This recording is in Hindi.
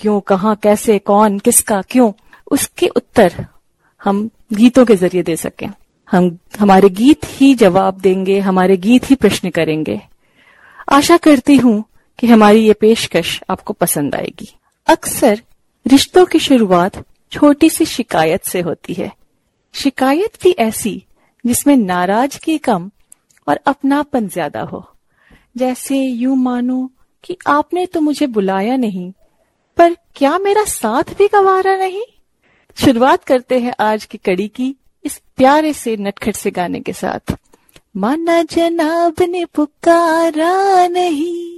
क्यों, कहाँ, कैसे, कौन, किसका, क्यों, उसके उत्तर हम गीतों के जरिए दे सकें। हमारे गीत ही जवाब देंगे, हमारे गीत ही प्रश्न करेंगे। आशा करती हूं कि हमारी ये पेशकश आपको पसंद आएगी। अक्सर रिश्तों की शुरुआत छोटी सी शिकायत से होती है, शिकायत भी ऐसी जिसमें नाराजगी कम और अपनापन ज्यादा हो। जैसे यूं मानो कि आपने तो मुझे बुलाया नहीं, पर क्या मेरा साथ भी गंवारा नहीं। शुरुआत करते हैं आज की कड़ी की इस प्यारे से नटखट से गाने के साथ। माना जनाब ने पुकारा नहीं।